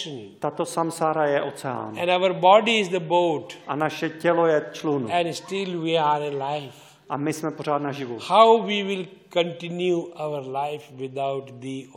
ocean. Tato samsára je oceán. And our body is the boat. A naše tělo je člun. And still we are alive. A my jsme pořád naživu. How we will continue our life without the